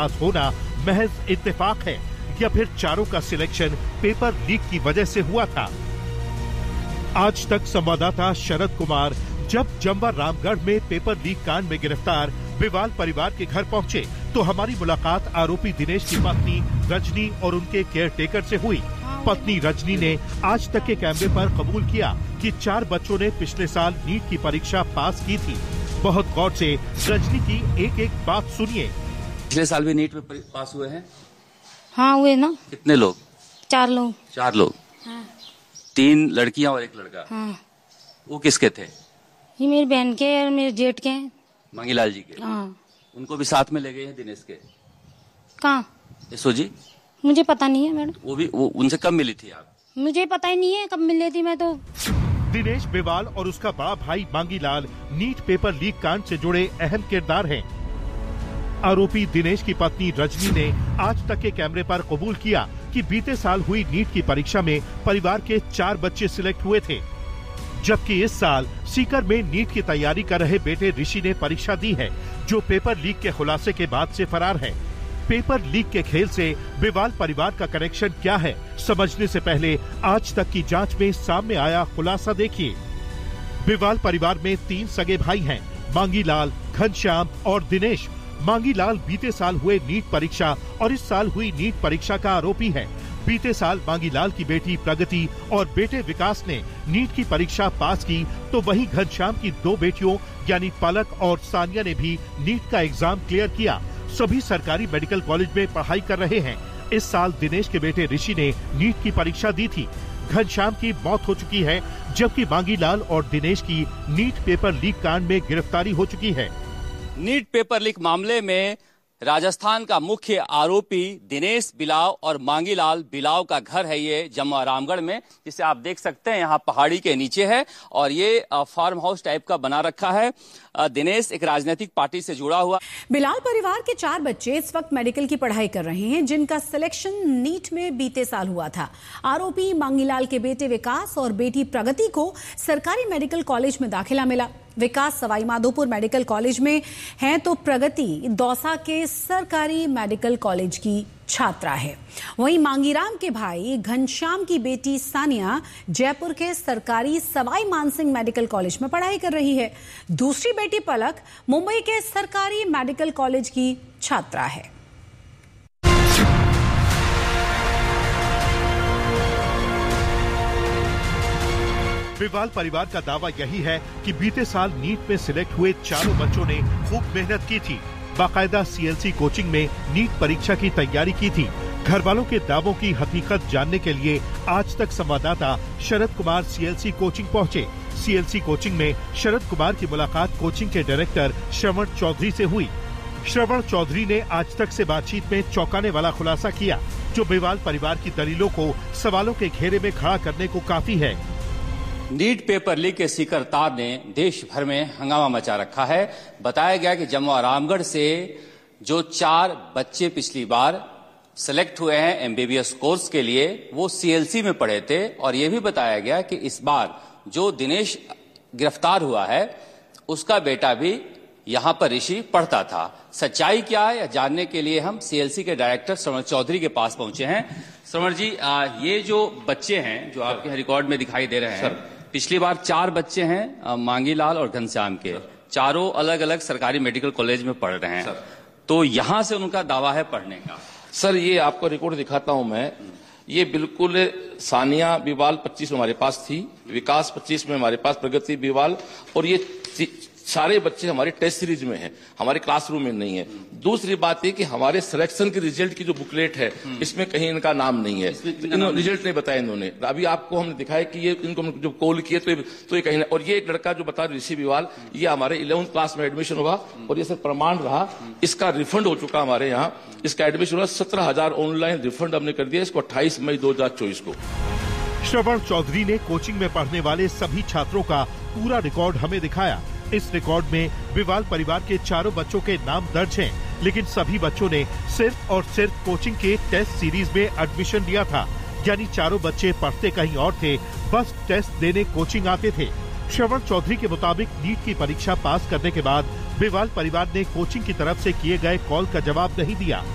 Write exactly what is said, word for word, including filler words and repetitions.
पास होना महज इत्तेफाक है या फिर चारों का सिलेक्शन पेपर लीक की वजह से हुआ था? आज तक संवाददाता शरद कुमार जब जमवा रामगढ़ में पेपर लीक कांड में गिरफ्तार बिवाल परिवार के घर पहुंचे तो हमारी मुलाकात आरोपी दिनेश की पत्नी रजनी और उनके केयर टेकर से हुई। पत्नी रजनी ने आज तक के कैमरे पर कबूल किया कि चार बच्चों ने पिछले साल नीट की परीक्षा पास की थी। बहुत गौर से रजनी की एक एक बात सुनिए। पिछले साल भी नीट में पास हुए हैं? हाँ हुए ना। कितने लोग? चार लोग। चार लोग? हाँ। तीन लड़कियां और एक लड़का? हाँ। वो किसके थे? ये मेरी बहन के और मेरे जेठ के हैं। मांगीलाल जी के? हाँ। उनको भी साथ में ले गए हैं दिनेश के? कहाँ? यशो जी? मुझे पता नहीं है मैडम। वो भी वो उनसे कब मिली थी आप? मुझे पता ही नहीं है कब मिली थी मैं तो। दिनेश बिवाल और उसका बड़ा भाई मांगीलाल नीट पेपर लीक कांड से जुड़े अहम किरदार हैं। आरोपी दिनेश की पत्नी रजनी ने आज तक के कैमरे पर कबूल किया कि बीते साल हुई नीट की परीक्षा में परिवार के चार बच्चे सिलेक्ट हुए थे, जबकि इस साल सीकर में नीट की तैयारी कर रहे बेटे ऋषि ने परीक्षा दी है, जो पेपर लीक के खुलासे के बाद से फरार है। पेपर लीक के खेल से बिवाल परिवार का कनेक्शन क्या है, समझने से पहले आज तक की जांच में सामने आया खुलासा देखिए। बिवाल परिवार में तीन सगे भाई हैं, मांगीलाल, घनश्याम और दिनेश। मांगीलाल बीते साल हुए नीट परीक्षा और इस साल हुई नीट परीक्षा का आरोपी है। बीते साल मांगीलाल की बेटी प्रगति और बेटे विकास ने नीट की परीक्षा पास की, तो वहीं घनश्याम की दो बेटियों यानी पलक और सानिया ने भी नीट का एग्जाम क्लियर किया। सभी सरकारी मेडिकल कॉलेज में पढ़ाई कर रहे हैं। इस साल दिनेश के बेटे ऋषि ने नीट की परीक्षा दी थी। घनश्याम की मौत हो चुकी है, जबकि मांगीलाल और दिनेश की नीट पेपर लीक कांड में गिरफ्तारी हो चुकी है। नीट पेपर लीक मामले में राजस्थान का मुख्य आरोपी दिनेश बिलाव और मांगीलाल बिलाव का घर है ये जमवा रामगढ़ में, जिसे आप देख सकते हैं यहाँ पहाड़ी के नीचे है और ये फार्म हाउस टाइप का बना रखा है। दिनेश एक राजनीतिक पार्टी से जुड़ा हुआ। बिलाल परिवार के चार बच्चे इस वक्त मेडिकल की पढ़ाई कर रहे हैं, जिनका सिलेक्शन नीट में बीते साल हुआ था। आरोपी मांगीलाल के बेटे विकास और बेटी प्रगति को सरकारी मेडिकल कॉलेज में दाखिला मिला। विकास सवाई माधोपुर मेडिकल कॉलेज में है तो प्रगति दौसा के सरकारी मेडिकल कॉलेज की छात्रा है। वहीं मांगीराम के भाई घनश्याम की बेटी सानिया जयपुर के सरकारी सवाई मानसिंह मेडिकल कॉलेज में पढ़ाई कर रही है। दूसरी बेटी पलक मुंबई के सरकारी मेडिकल कॉलेज की छात्रा है। बिवाल परिवार का दावा यही है कि बीते साल नीट में सिलेक्ट हुए चारों बच्चों ने खूब मेहनत की थी, बाकायदा सीएलसी कोचिंग में नीट परीक्षा की तैयारी की थी। घर वालों के दावों की हकीकत जानने के लिए आज तक संवाददाता शरद कुमार सीएलसी कोचिंग पहुंचे। सीएलसी कोचिंग में शरद कुमार की मुलाकात कोचिंग के डायरेक्टर श्रवण चौधरी से हुई। श्रवण चौधरी ने आज तक से बातचीत में चौंकाने वाला खुलासा किया, जो बिवाल परिवार की दलीलों को सवालों के घेरे में खड़ा करने को काफी है। नीट पेपर लीक के सीकर तार ने देश भर में हंगामा मचा रखा है। बताया गया कि जमवा रामगढ़ से जो चार बच्चे पिछली बार सिलेक्ट हुए हैं एमबीबीएस कोर्स के लिए, वो सीएलसी में पढ़े थे और यह भी बताया गया कि इस बार जो दिनेश गिरफ्तार हुआ है उसका बेटा भी यहां पर ऋषि पढ़ता था। सच्चाई क्या है, जानने के लिए हम सीएलसी के डायरेक्टर श्रवण चौधरी के पास पहुंचे हैं। श्रवण जी, आ, ये जो बच्चे हैं जो आपके रिकॉर्ड में दिखाई दे रहे हैं, पिछली बार चार बच्चे हैं मांगीलाल और घनश्याम के, चारों अलग अलग सरकारी मेडिकल कॉलेज में पढ़ रहे हैं, तो यहां से उनका दावा है पढ़ने का। सर, ये आपको रिकॉर्ड दिखाता हूं मैं। ये बिल्कुल सानिया बिवाल पच्चीस में हमारे पास थी, विकास पच्चीस में हमारे पास, प्रगति बिवाल, और ये सारे बच्चे हमारे टेस्ट सीरीज में हैं, हमारे क्लासरूम में नहीं है। दूसरी बात ये कि हमारे सिलेक्शन के रिजल्ट की जो बुकलेट है इसमें कहीं इनका नाम नहीं है, रिजल्ट नहीं बताया इन्होंने। अभी आपको हमने दिखाया कि ये इनको जो कॉल किए तो ये तो ये कहीं नहीं। और ये एक लड़का जो बता ऋषि बिवाल, ये हमारे इलेवंथ क्लास में एडमिशन हुआ और ये सर प्रमाण रहा, इसका रिफंड हो चुका हमारे यहाँ, इसका एडमिशन हुआ, सत्रह हजार ऑनलाइन रिफंड हमने कर दिया इसको अट्ठाईस मई दो हजार चौबीस को। श्रवण चौधरी ने कोचिंग में पढ़ने वाले सभी छात्रों का पूरा रिकॉर्ड हमें दिखाया। इस रिकॉर्ड में बिवाल परिवार के चारों बच्चों के नाम दर्ज हैं, लेकिन सभी बच्चों ने सिर्फ और सिर्फ कोचिंग के टेस्ट सीरीज में एडमिशन लिया था, यानी चारों बच्चे पढ़ते कहीं और थे, बस टेस्ट देने कोचिंग आते थे। श्रवण चौधरी के मुताबिक नीट की परीक्षा पास करने के बाद बिवाल परिवार ने कोचिंग की तरफ से किए गए कॉल का जवाब नहीं दिया।